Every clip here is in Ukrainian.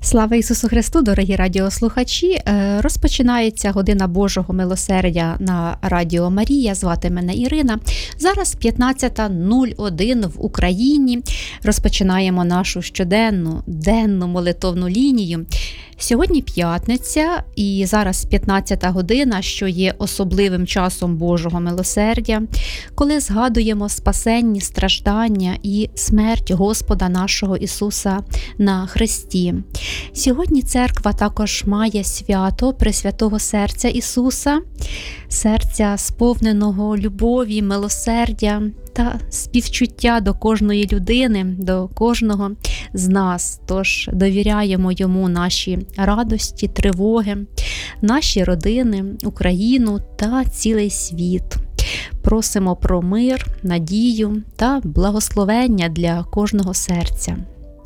Слава Ісусу Христу, дорогі радіослухачі! Розпочинається година Божого милосердя на Радіо Марія. Звати мене Ірина. Зараз 15:01 в Україні. Розпочинаємо нашу щоденну, денну молитовну лінію. Сьогодні п'ятниця і зараз 15 година, що є особливим часом Божого милосердя, коли згадуємо спасенні страждання і смерть Господа нашого Ісуса на Христі. Сьогодні церква також має свято Пресвятого Серця Ісуса, серця сповненого любові, милосердя та співчуття до кожної людини, до кожного з нас. Тож довіряємо Йому наші радості, тривоги, наші родини, Україну та цілий світ. Просимо про мир, надію та благословення для кожного серця.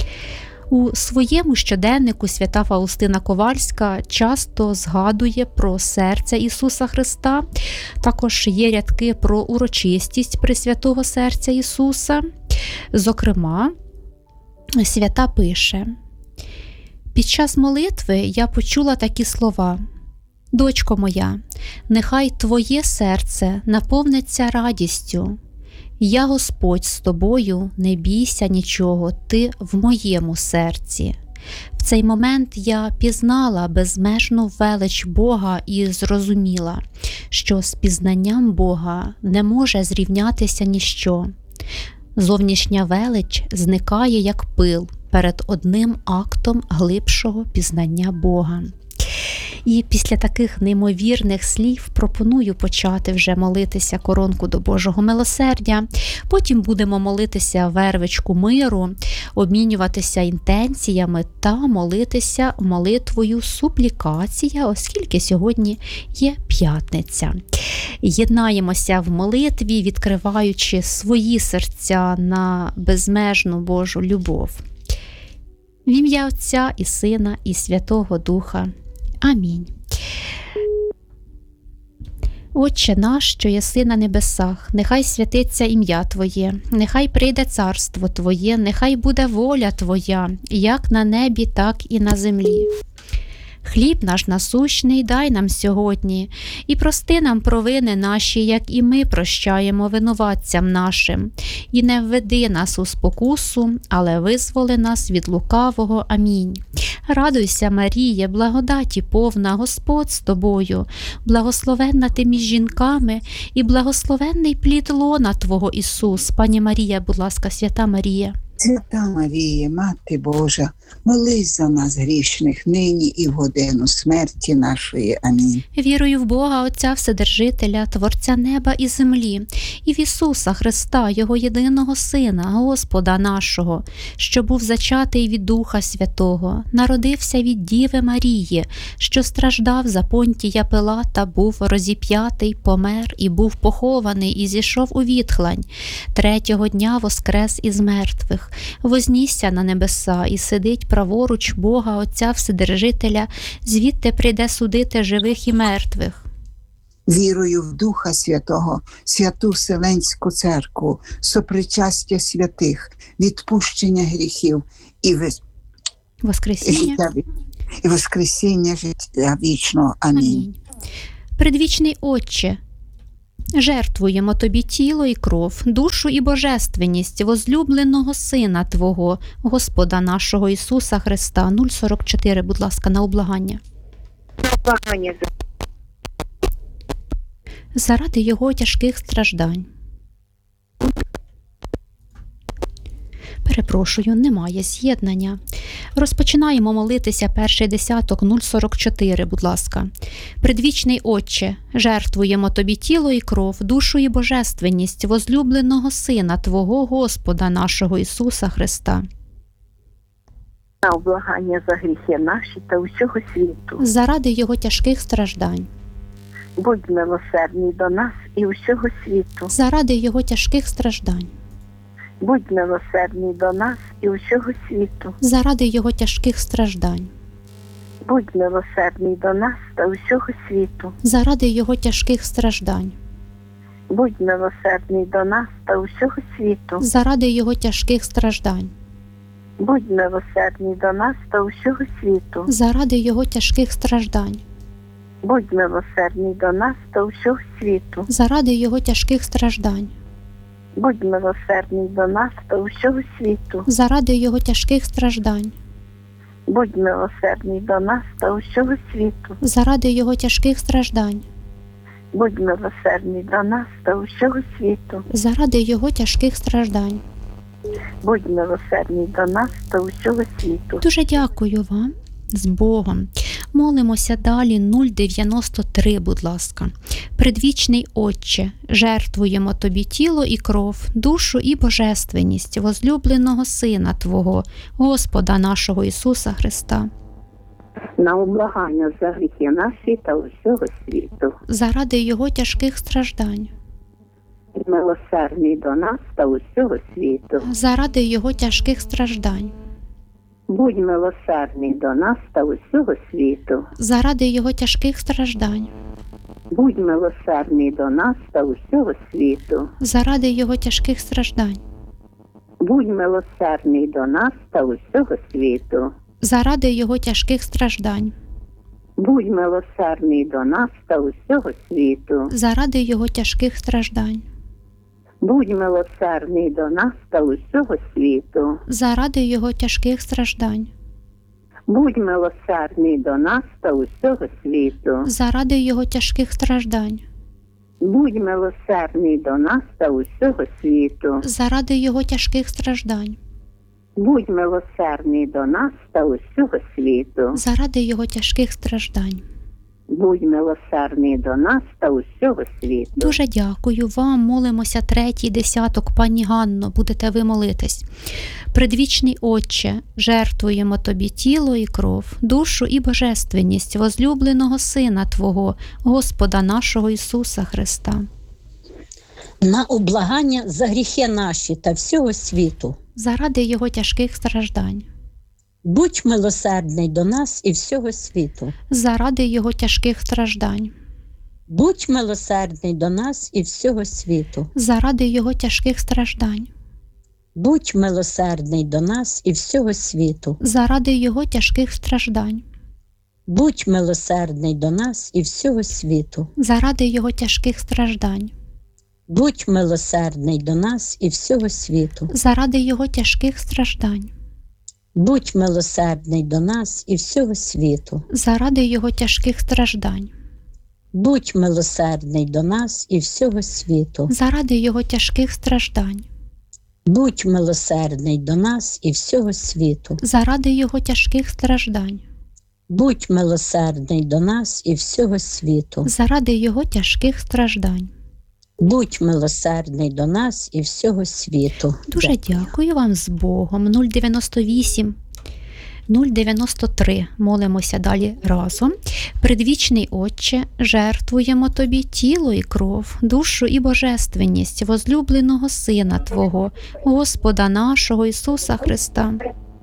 У своєму щоденнику свята Фаустина Ковальська часто згадує про серце Ісуса Христа. Також є рядки про урочистість Пресвятого Серця Ісуса. Зокрема, свята пише: «Під час молитви я почула такі слова: «Дочко моя, нехай твоє серце наповниться радістю. Я Господь з тобою, не бійся нічого, ти в моєму серці». В цей момент я пізнала безмежну велич Бога і зрозуміла, що з пізнанням Бога не може зрівнятися ніщо. Зовнішня велич зникає як пил перед одним актом глибшого пізнання Бога. І після таких неймовірних слів пропоную почати вже молитися коронку до Божого милосердя. Потім будемо молитися вервичку миру, обмінюватися інтенціями та молитися молитвою суплікація, оскільки сьогодні є п'ятниця. Єднаємося в молитві, відкриваючи свої серця на безмежну Божу любов. В ім'я Отця і Сина і Святого Духа. Амінь. Отче наш, що єси на небесах, нехай святиться ім'я Твоє, нехай прийде царство Твоє, нехай буде воля Твоя, як на небі, так і на землі. Хліб наш насущний дай нам сьогодні, і прости нам провини наші, як і ми прощаємо винуватцям нашим. І не введи нас у спокусу, але визволи нас від лукавого. Амінь. Радуйся, Маріє, благодаті повна, Господь з тобою, благословенна ти між жінками, і благословенний плід лона Твого Ісус. Пані Марія, будь ласка, свята Марія. Свята Марія, Мати Божа, молись за нас грішних, нині і в годину смерті нашої. Амінь. Вірую в Бога, Отця Вседержителя, Творця неба і землі, і в Ісуса Христа, Його єдиного Сина, Господа нашого, що був зачатий від Духа Святого, народився від Діви Марії, що страждав за Понтія Пилата, був розіп'ятий, помер і був похований, і зійшов у відхлань. Третього дня воскрес із мертвих, вознісся на небеса і сидить праворуч Бога Отця Вседержителя, звідти прийде судити живих і мертвих. Вірую в Духа Святого, святу Вселенську Церкву, сопричастя святих, відпущення гріхів і воскресіння життя вічного. Амінь. Предвічний Отче, жертвуємо Тобі тіло і кров, душу і божественність возлюбленого Сина Твого, Господа нашого Ісуса Христа. 044, будь ласка, на облагання. Заради Його тяжких страждань. Перепрошую, немає з'єднання. Розпочинаємо молитися перший десяток 044, будь ласка. Предвічний Отче, жертвуємо Тобі тіло і кров, душу і божественність возлюбленого Сина Твого, Господа нашого Ісуса Христа. На облагання за гріхи наші та усього світу. Заради Його тяжких страждань. Будь милосердний до нас і усього світу. Заради Його тяжких страждань. Будь милосердний до нас і усього світу. Заради Його тяжких страждань. Будь милосердний до нас та усього світу. Заради Його тяжких страждань. Будь милосердний до нас та усього світу. Заради Його тяжких страждань. Будь милосердний до нас та усього світу. заради Його тяжких страждань, Будь милосердний до нас та усього світу. заради Його тяжких страждань, Будь милосердний до нас та усього світу. заради Його тяжких страждань, Будь милосердний до нас та усього світу. заради Його тяжких страждань, Будь милосердний до нас та усього світу. заради Його тяжких страждань. Будь милосердний до нас та усього світу. Дуже дякую вам. З Богом. Молимося далі 093, будь ласка. Предвічний Отче, жертвуємо Тобі тіло і кров, душу і божественність возлюбленого Сина Твого, Господа нашого Ісуса Христа, На облагання за гріхи наші та усього світу. заради Його тяжких страждань, Будь милосердний до нас та усього світу. заради Його тяжких страждань, Будь милосердний до нас та усього світу. заради Його тяжких страждань, Будь милосердний до нас та усього світу. заради Його тяжких страждань, Будь милосердний до нас та усього світу. заради Його тяжких страждань, Будь милосердний до нас та усього світу. заради Його тяжких страждань, Будь милосердний до нас та усього світу. заради Його тяжких страждань, Будь милосердний до нас та усього світу. заради Його тяжких страждань, Будь милосердний до нас та усього світу. заради Його тяжких страждань, Будь милосердний до нас та усього світу. заради Його тяжких страждань. Будь милосердний до нас та усього світу. Дуже дякую вам. Молимося третій десяток, пані Ганно, будете ви молитись. Предвічний Отче, жертвуємо Тобі тіло і кров, душу і божественність возлюбленого Сина Твого, Господа нашого Ісуса Христа, На облагання за гріхи наші та всього світу. заради Його тяжких страждань, Будь милосердний до нас і всього світу. заради Його тяжких страждань, Будь милосердний до нас і всього світу. заради Його тяжких страждань, Будь милосердний до нас і всього світу. заради Його тяжких страждань, Будь милосердний до нас і всього світу. заради Його тяжких страждань, Будь милосердний до нас і всього світу. заради Його тяжких страждань, Будь милосердний до нас і всього світу. заради Його тяжких страждань, Будь милосердний до нас і всього світу. заради Його тяжких страждань, Будь милосердний до нас і всього світу. заради Його тяжких страждань, Будь милосердний до нас і всього світу. заради Його тяжких страждань. Будь милосердний до нас і всього світу. Дуже дякую вам. З Богом. 098 093. Молимося далі разом. Предвічний Отче, жертвуємо Тобі тіло і кров, душу і божественність возлюбленого Сина Твого, Господа нашого Ісуса Христа.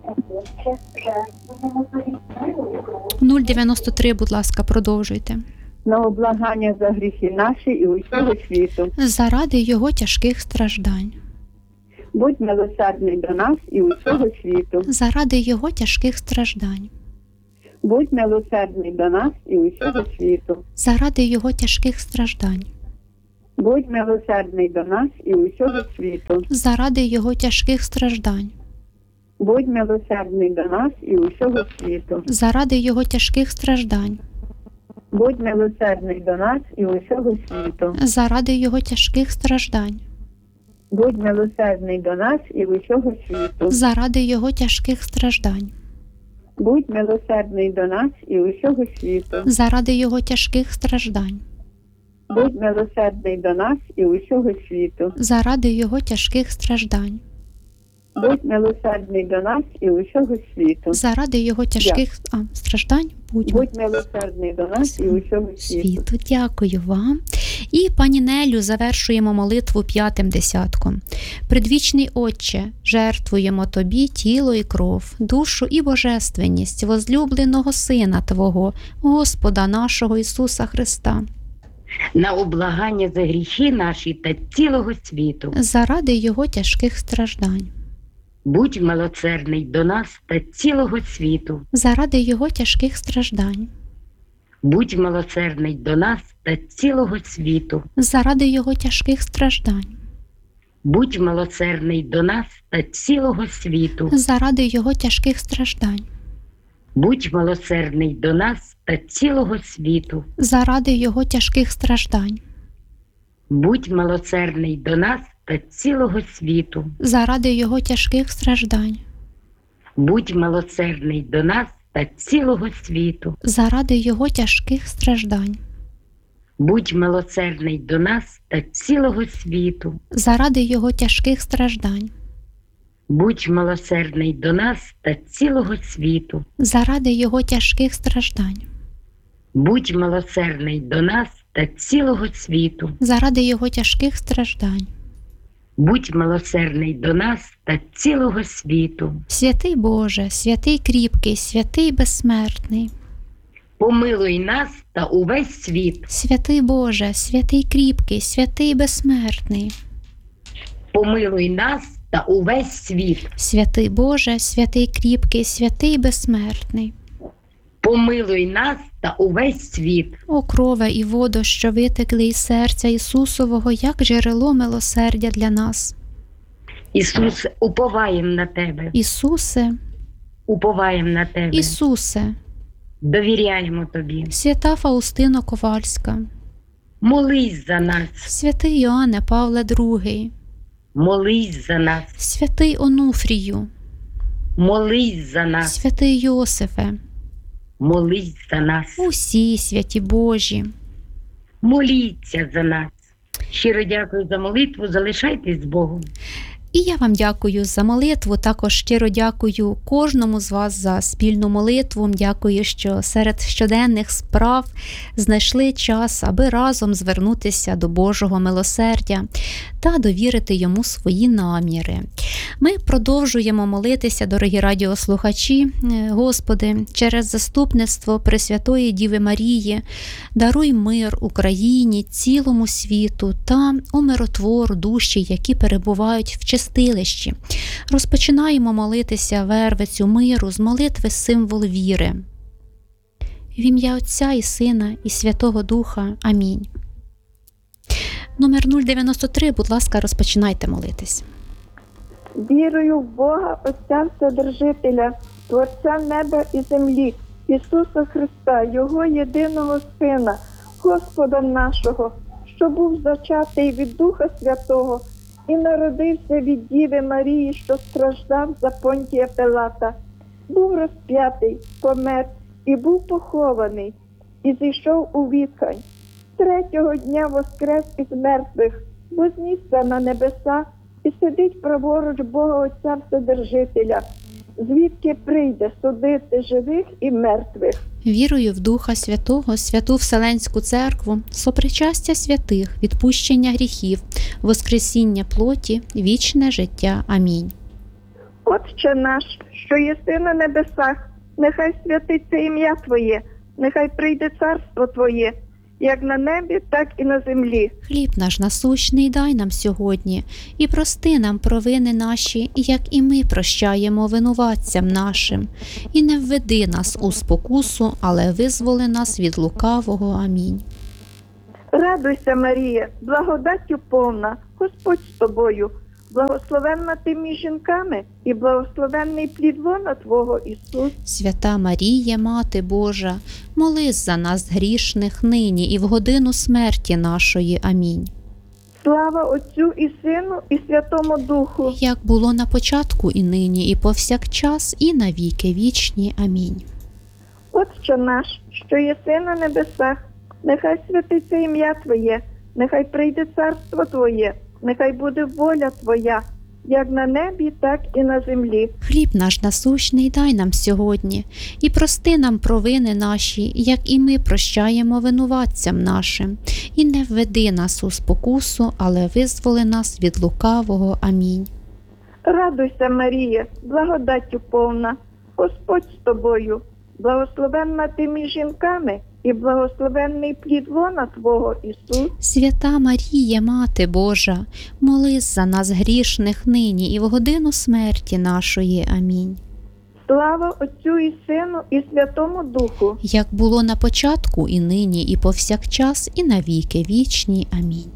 093, будь ласка, продовжуйте. На облагання за гріхи наші і усього світу. Заради Його тяжких страждань, Будь милосердний до нас і усього світу. заради Його тяжких страждань, Будь милосердний до нас і усього світу. заради Його тяжких страждань, Будь милосердний до нас і усього світу. заради Його тяжких страждань, Будь милосердний до нас і усього світу. заради Його тяжких страждань, Будь милосердний до нас і усього світу. заради Його тяжких страждань, Будь милосердний до нас і усього світу. заради Його тяжких страждань, Будь милосердний до нас і усього світу. заради Його тяжких страждань, Будь милосердний до нас і усього світу. заради Його тяжких страждань, Будь милосердний до нас і усього світу. заради Його тяжких страждань. Будь милосердний до нас і усього світу. Дякую вам. І, пані Нелю, завершуємо молитву п'ятим десятком. Предвічний Отче, жертвуємо Тобі тіло і кров, душу і божественність возлюбленого Сина Твого, Господа нашого Ісуса Христа, на облагання за гріхи наші та цілого світу. заради Його тяжких страждань, Будь милосердний до нас та цілого світу. заради Його тяжких страждань, Будь милосердний до нас та цілого світу. заради Його тяжких страждань, Будь милосердний до нас та цілого світу. заради Його тяжких страждань, Будь милосердний до нас та цілого світу. заради Його тяжких страждань, Будь милосердний до нас та цілого світу. заради Його тяжких страждань, Будь милосердний до нас та цілого світу. заради Його тяжких страждань, Будь милосердний до нас та цілого світу. заради Його тяжких страждань, Будь милосердний до нас та цілого світу. заради Його тяжких страждань, Будь милосердний до нас та цілого світу. заради Його тяжких страждань. Будь милосердний до нас та цілого світу. Святий Боже, святий кріпкий, святий безсмертний, Помилуй нас та увесь світ. святий Боже, святий кріпкий, святий безсмертний, Помилуй нас та увесь світ. святий Боже, святий кріпкий, святий безсмертний. Помилуй нас та увесь світ. О крове і водо, що витекли із серця Ісусового, як джерело милосердя для нас. Ісус, уповаєм на Тебе. Ісусе, Уповаєм на Тебе. Ісусе, Довіряємо Тобі. свята Фаустино Ковальська, Молись за нас. святий Йоанне Павле II, Молись за нас. святий Онуфрію, Молись за нас. святий Йосифе, Молись за нас. усі святі Божі. Моліться за нас. Щиро дякую за молитву. Залишайтесь з Богом. І я вам дякую за молитву, також щиро дякую кожному з вас за спільну молитву. Дякую, що серед щоденних справ знайшли час, аби разом звернутися до Божого милосердя та довірити Йому свої наміри. Ми продовжуємо молитися, дорогі радіослухачі. Господи, через заступництво Пресвятої Діви Марії даруй мир Україні, цілому світу та умиротвор душі, які перебувають в чистилищі. Розпочинаємо молитися вервицю миру з молитви символ віри. В ім'я Отця і Сина і Святого Духа. Амінь. Номер 093, будь ласка, розпочинайте молитись. Вірую в Бога, Отця Вседержителя, Творця неба і землі, Ісуса Христа, Його єдиного Сина, Господа нашого, що був зачатий від Духа Святого і народився від Діви Марії, що страждав за Понтія Пилата, був розп'ятий, помер і був похований, і зійшов у відхань. Третього дня воскрес із мертвих, вознісся на небеса і сидить праворуч Бога Отця Вседержителя, звідки прийде судити живих і мертвих. Вірую в Духа Святого, Святу Вселенську Церкву, сопричастя святих, відпущення гріхів, воскресіння плоті, вічне життя. Амінь. Отче наш, що єси на небесах, нехай святиться ім'я Твоє, нехай прийде царство Твоє, як на небі, так і на землі. Хліб наш насущний дай нам сьогодні, і прости нам провини наші, як і ми прощаємо винуватцям нашим. І не введи нас у спокусу, але визволи нас від лукавого. Амінь. Радуйся, Марія, благодаттю повна, Господь з тобою, благословенна ти між жінками, і благословенний плід лона Твого, Ісус. Свята Марія, Мати Божа, молись за нас грішних нині і в годину смерті нашої. Амінь. Слава Отцю і Сину, і Святому Духу. Як було на початку і нині, і повсякчас, і на віки вічні. Амінь. Отче наш, що єси на небесах, нехай святиться ім'я Твоє, нехай прийде царство Твоє, нехай буде воля Твоя, як на небі, так і на землі. Хліб наш насущний дай нам сьогодні, і прости нам провини наші, як і ми прощаємо винуватцям нашим. І не введи нас у спокусу, але визволи нас від лукавого. Амінь. Радуйся, Марія, благодаттю повна, Господь з тобою, благословенна ти між жінками, і і благословенний плід лона Твого, Ісус. Свята Марія, Мати Божа, молись за нас грішних нині і в годину смерті нашої. Амінь. Слава Отцю і Сину і Святому Духу, Як було на початку, і нині, і повсякчас, і навіки вічні. Амінь.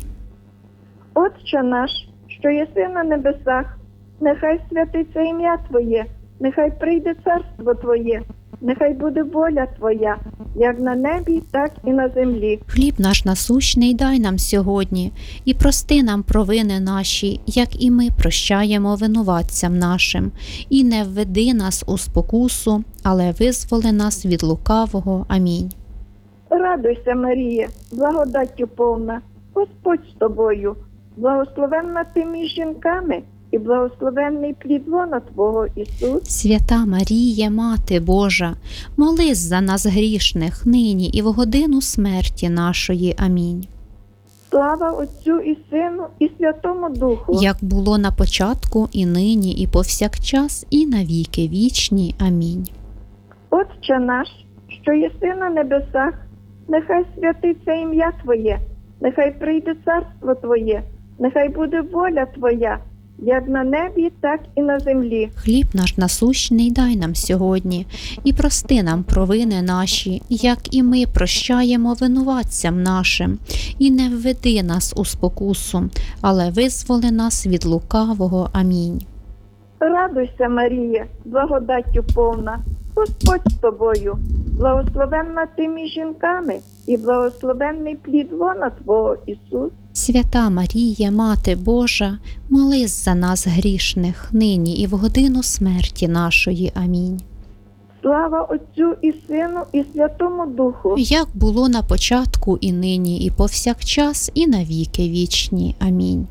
Отче наш, що єси на небесах, нехай святиться ім'я Твоє, нехай прийде царство Твоє, нехай буде воля Твоя, як на небі, так і на землі. Хліб наш насущний дай нам сьогодні, і прости нам провини наші, як і ми прощаємо винуватцям нашим. І не введи нас у спокусу, але визволи нас від лукавого. Амінь. Радуйся, Марія, благодаттю повна, Господь з тобою, благословенна ти між жінками, і благословенний плід лона Твого, Ісус. Свята Марія, Мати Божа, молись за нас грішних нині і в годину смерті нашої. Амінь. Слава Отцю і Сину і Святому Духу, Як було на початку, і нині, і повсякчас, і навіки вічні. Амінь. Отче наш, що єси на небесах, нехай святиться ім'я Твоє, нехай прийде царство Твоє, нехай буде воля Твоя, як на небі, так і на землі. Хліб наш насущний дай нам сьогодні, і прости нам провини наші, як і ми прощаємо винуватцям нашим. І не введи нас у спокусу, але визволи нас від лукавого. Амінь. Радуйся, Марія, благодаттю повна, Господь з тобою, благословенна ти між жінками, і благословенний плід лона Твого, Ісус. Свята Марія, Мати Божа, молись за нас грішних нині і в годину смерті нашої. Амінь. Слава Отцю і Сину і Святому Духу, Як було на початку, і нині, і повсякчас, і навіки вічні. Амінь.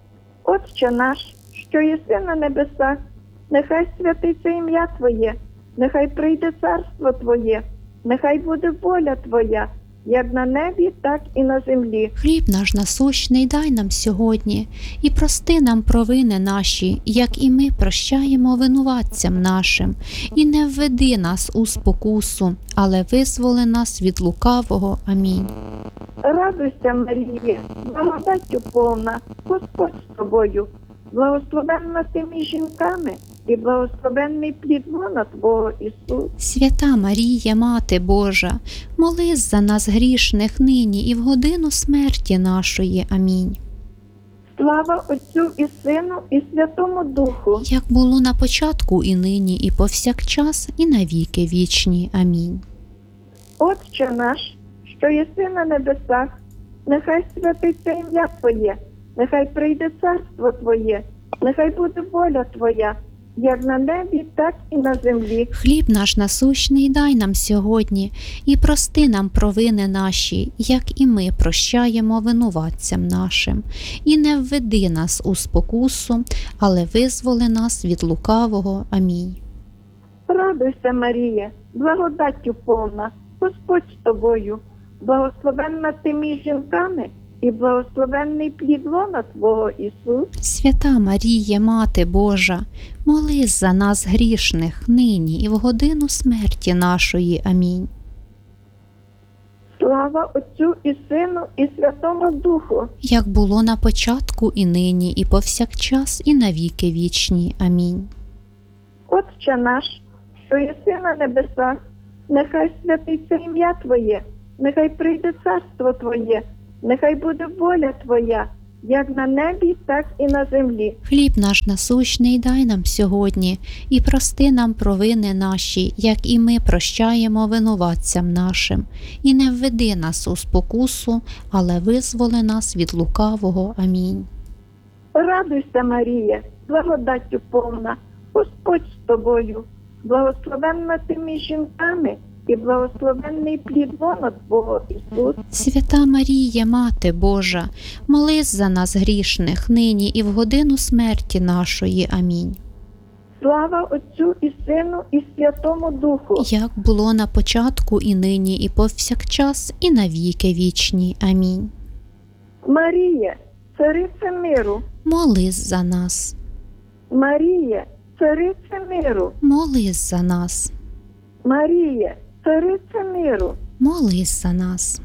Отче наш, що єси на небесах, нехай святиться ім'я Твоє, нехай прийде царство Твоє, нехай буде воля Твоя, як на небі, так і на землі. Хліб наш насущний дай нам сьогодні, і прости нам провини наші, як і ми прощаємо винуватцям нашим. І не введи нас у спокусу, але визволи нас від лукавого. Амінь. Радуйся, Марія, благодаттю повна, Господь з тобою, благословенна ти між жінками, і благословенний плід лона Твого, Ісус. Свята Марія, Мати Божа, молись за нас грішних нині і в годину смерті нашої. Амінь. Слава Отцю і Сину і Святому Духу, Як було на початку, і нині, і повсякчас, і навіки вічні. Амінь. Отче наш, що єси на небесах, нехай святиться ім'я Твоє, нехай прийде царство Твоє, нехай буде воля Твоя, як на небі, так і на землі. Хліб наш насущний дай нам сьогодні, і прости нам провини наші, як і ми прощаємо винуватцям нашим. І не введи нас у спокусу, але визволи нас від лукавого. Амінь. Радуйся, Марія, благодаттю повна, Господь з тобою, благословенна ти між жінками, і благословенний плід лона Твого, Ісус. Свята Марія, Мати Божа, молись за нас грішних нині і в годину смерті нашої. Амінь. Слава Отцю і Сину і Святому Духу, Як було на початку, і нині, і повсякчас, і навіки вічні. Амінь. Отче наш, що єси на небесах, нехай святиться ім'я Твоє, нехай прийде царство Твоє, нехай буде воля Твоя, як на небі, так і на землі. Хліб наш насущний дай нам сьогодні, і прости нам провини наші, як і ми прощаємо винуватцям нашим. І не введи нас у спокусу, але визволи нас від лукавого. Амінь. Радуйся, Марія, благодаттю повна, Господь з тобою, благословенна ти між жінками, і благословенний плід лона Твого, Ісус. Свята Марія, Мати Божа, молись за нас грішних нині і в годину смерті нашої. Амінь. Слава Отцю і Сину і Святому Духу, Як було на початку, і нині, і повсякчас, і навіки вічні. Амінь. Марія, цариця миру, Молись за нас. Марія, цариця миру, Молись за нас. Марія, цариця миру, молись за нас.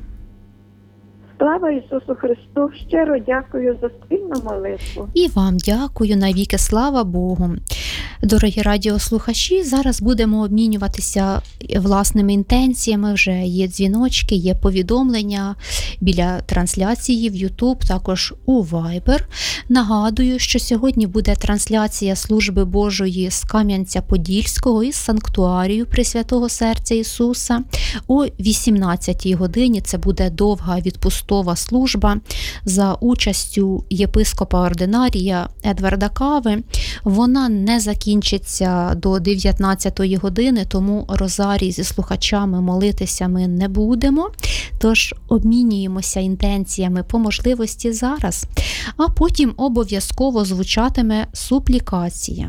Слава Ісусу Христу! Щиро дякую за спільну молитву. І вам дякую, навіки слава Богу. Дорогі радіослухачі, зараз будемо обмінюватися власними інтенціями, вже є дзвіночки, є повідомлення біля трансляції в YouTube, також у Viber. Нагадую, що сьогодні буде трансляція служби Божої з Кам'янця-Подільського із санктуарію Пресвятого Серця Ісуса. О 18-й годині це буде довга відпустова служба за участю єпископа-ординарія Едварда Кави. Вона не закінчиться до 19-ї години, тому розарій зі слухачами молитися ми не будемо. Тож обмінюємося інтенціями по можливості зараз, а потім обов'язково звучатиме суплікація.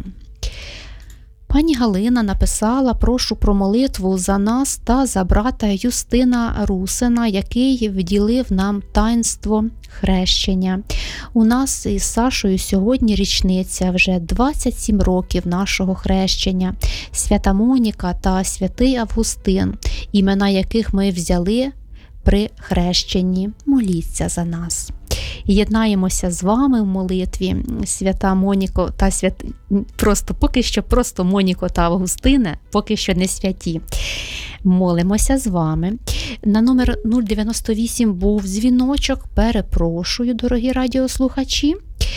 Пані Галина написала: прошу про молитву за нас та за брата Юстина Русина, який вділив нам таїнство хрещення. У нас із Сашою сьогодні річниця, вже 27 років нашого хрещення. Свята Моніка та святий Августин, імена яких ми взяли при хрещенні. Моліться за нас. Єднаємося з вами в молитві. Свята Моніко та поки що просто Моніко та Августине, поки що не святі. Молимося з вами. На номер 098 був дзвіночок. Перепрошую, дорогі радіослухачі.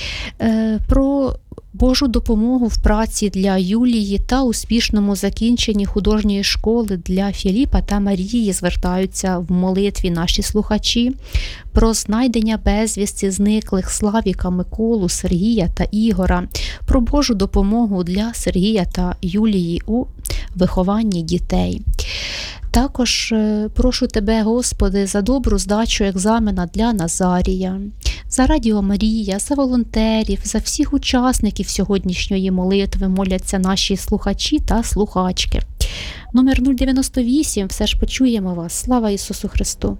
Про Божу допомогу в праці для Юлії та успішному закінченні художньої школи для Філіпа та Марії звертаються в молитві наші слухачі. Про знайдення безвісти зниклих Славіка, Миколу, Сергія та Ігора. Про Божу допомогу для Сергія та Юлії у вихованні дітей. Також прошу Тебе, Господи, за добру здачу екзамена для Назарія, за Радіо Марія, за волонтерів, за всіх учасників сьогоднішньої молитви моляться наші слухачі та слухачки. Номер 098, все ж почуємо вас. Слава Ісусу Христу!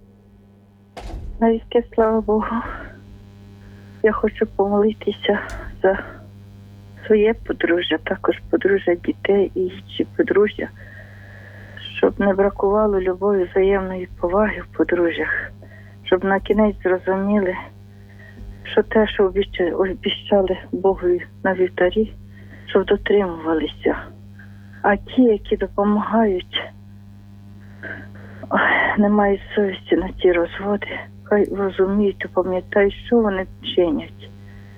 Навіки слава Богу. Я хочу помолитися за своє подружжя, також подружжя дітей і інші подружжя, щоб не бракувало любові, взаємної поваги в подружжях, щоб на кінець зрозуміли, що те, що обіцяли Богові на вівтарі, щоб дотримувалися. А ті, які допомагають, не мають совісті на ті розводи, хай розуміють і пам'ятають, що вони чинять.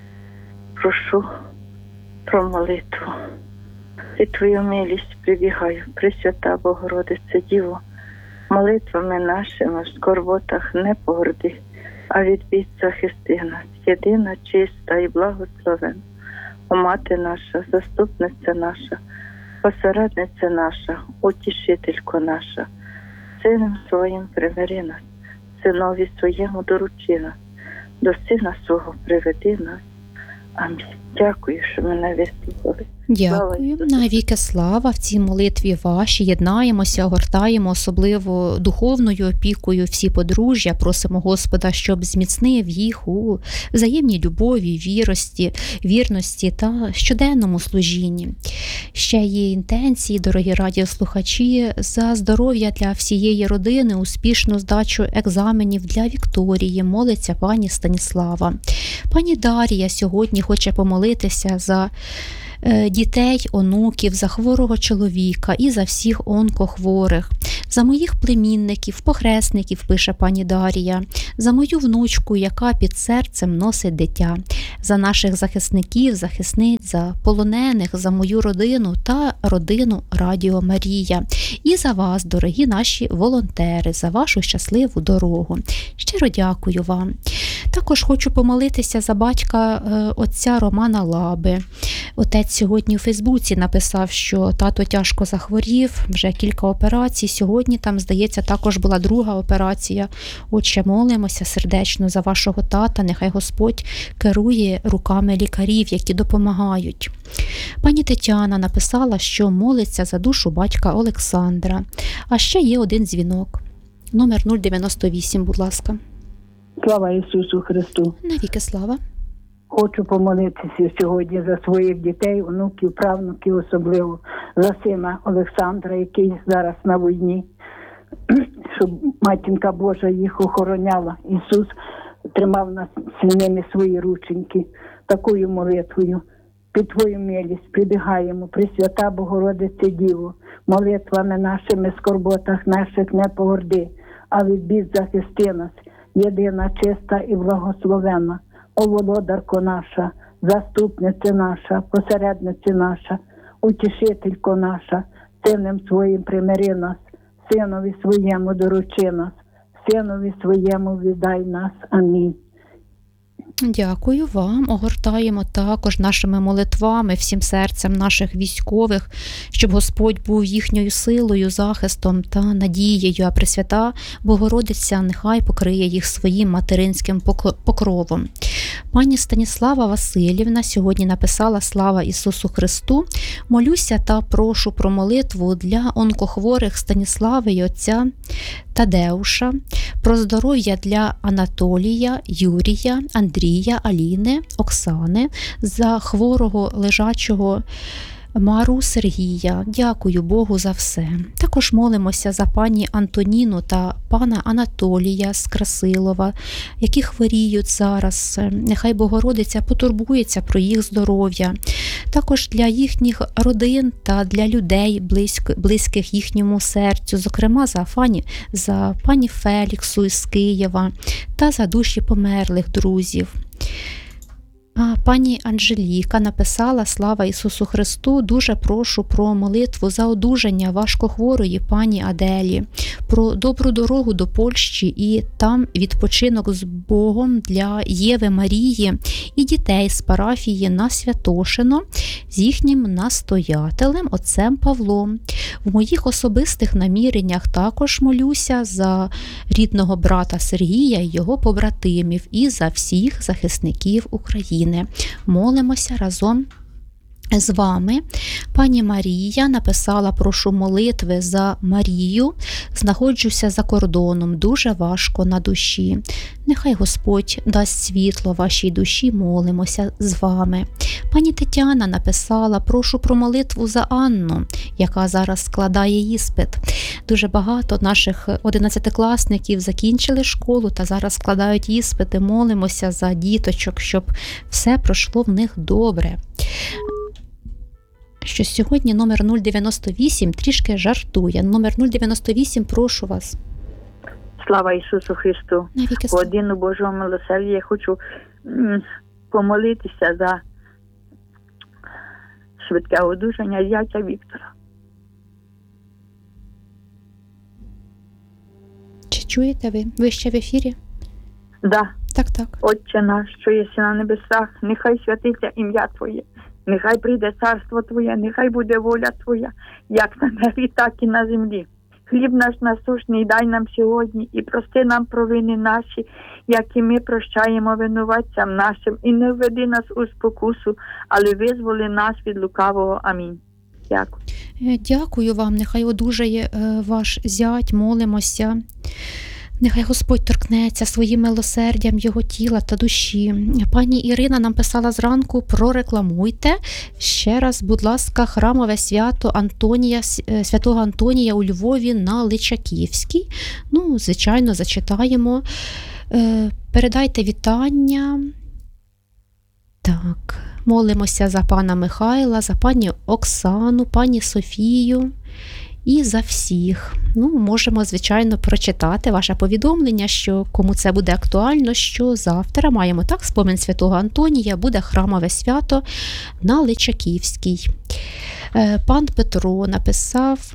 Прошу про молитву. І Твою милість прибігаю, Пресвята Богородице Діво, молитвами нашими в скорботах не погорди, а від бід захисти нас, єдина, чиста і благословена. О Мати наша, заступниця наша, посередниця наша, утішителько наша, Сином Своїм примири нас, Синові Своєму доручи нас, до Сина Свого приведи нас. Амінь. Дякую, що мене вислухали. Дякую. Навіки слава в цій молитві вашій. Єднаємося, огортаємо особливо духовною опікою всі подружжя. Просимо Господа, щоб зміцнив їх у взаємній любові, вірності та щоденному служінні. Ще є інтенції, дорогі радіослухачі, за здоров'я для всієї родини, успішну здачу екзаменів для Вікторії. Молиться пані Станіслава. Пані Дар'я сьогодні хоче помолитися за дітей, онуків, за хворого чоловіка і за всіх онкохворих, за моїх племінників, похресників, пише пані Дар'я, за мою внучку, яка під серцем носить дитя, за наших захисників, захисниць, за полонених, за мою родину та родину Радіо Марія. І за вас, дорогі наші волонтери, за вашу щасливу дорогу. Щиро дякую вам. Також хочу помолитися за батька отця Романа Лаби. Отець сьогодні у Фейсбуці написав, що тато тяжко захворів, вже кілька операцій. Сьогодні там, здається, також була друга операція. Отче, молимося сердечно за вашого тата. Нехай Господь керує руками лікарів, які допомагають. Пані Тетяна написала, що молиться за душу батька Олександра. А ще є один дзвінок. Номер 098, будь ласка. Слава Ісусу Христу! Навіки слава! Хочу помолитися сьогодні за своїх дітей, онуків, правнуків, особливо за сина Олександра, який зараз на війні, щоб Матінка Божа їх охороняла. Ісус тримав нас сильними свої рученьки. Такою молитвою під Твою милість прибігаємо, Пресвята Богородице Діво, молитвами нашими скорботах наших не погорди, а від бід захисти нас, єдина, чиста і благословена, о володарко наша, заступниця наша, посередниця наша, утішителько наша, Сином Своїм примири нас, Синові Своєму доручи нас, Синові Своєму віддай нас. Амінь. Дякую вам. Огортаємо також нашими молитвами всім серцем наших військових, щоб Господь був їхньою силою, захистом та надією, а Пресвята Богородиця нехай покриє їх своїм материнським покровом. Пані Станіслава Василівна сьогодні написала: «Слава Ісусу Христу! Молюся та прошу про молитву для онкохворих Станіслави і отця Тадеуша, про здоров'я для Анатолія, Юрія, Андрія, Аліни, Оксани, за хворого лежачого Мару Сергія. Дякую Богу за все». Також молимося за пані Антоніну та пана Анатолія з Красилова, які хворіють зараз. Нехай Богородиця потурбується про їх здоров'я. Також для їхніх родин та для людей, близьких їхньому серцю, зокрема за пані Феліксу із Києва та за душі померлих друзів. Пані Анжеліка написала: «Слава Ісусу Христу! Дуже прошу про молитву за одужання важкохворої пані Аделі, про добру дорогу до Польщі і там відпочинок з Богом для Єви Марії і дітей з парафії на Святошино з їхнім настоятелем отцем Павлом. В моїх особистих наміреннях також молюся за рідного брата Сергія і його побратимів і за всіх захисників України». Молимося разом з вами. Пані Марія написала: «Прошу молитви за Марію, знаходжуся за кордоном, дуже важко на душі. Нехай Господь дасть світло вашій душі, молимося з вами». Пані Тетяна написала: «Прошу про молитву за Анну, яка зараз складає іспит». Дуже багато наших 11-класників закінчили школу та зараз складають іспити. Молимося за діточок, щоб все пройшло в них добре. Що сьогодні номер 098 трішки жартує. Номер 098, прошу вас. Слава Ісусу Христу! Навіки По годину Божого милосердя я хочу помолитися за швидке одужання зятя Віктора. Чи чуєте ви? Ви ще в ефірі? Да. Так. Отче наш, що єси на небесах, нехай святиться ім'я Твоє, нехай прийде царство Твоє, нехай буде воля Твоя, як на небі, так і на землі. Хліб наш насущний дай нам сьогодні, і прости нам провини наші, як і ми прощаємо винуватцям нашим, і не введи нас у спокусу, але визволи нас від лукавого. Амінь. Дякую. Дякую вам, нехай одужає ваш зять, молимося. Нехай Господь торкнеться своїм милосердям його тіла та душі. Пані Ірина нам писала зранку: прорекламуйте ще раз, будь ласка, храмове свято Святого Антонія у Львові на Личаківській. Звичайно, зачитаємо. Передайте вітання. Так, молимося за пана Михайла, за пані Оксану, пані Софію. І за всіх. Можемо, звичайно, прочитати ваше повідомлення, що кому це буде актуально, що завтра маємо спомин Святого Антонія, буде храмове свято на Личаківській. Пан Петро написав...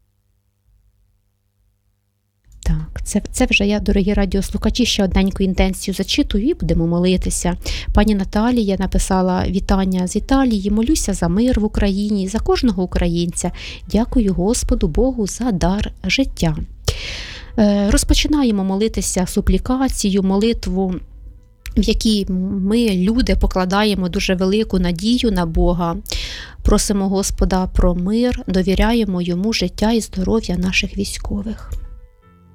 Так, це вже я, дорогі радіослухачі, ще одненьку інтенцію зачитую і будемо молитися. Пані Наталія написала: «Вітання з Італії, молюся за мир в Україні, за кожного українця. Дякую Господу Богу за дар життя». Розпочинаємо молитися суплікацію, молитву, в якій ми, люди, покладаємо дуже велику надію на Бога. Просимо Господа про мир, довіряємо йому життя і здоров'я наших військових.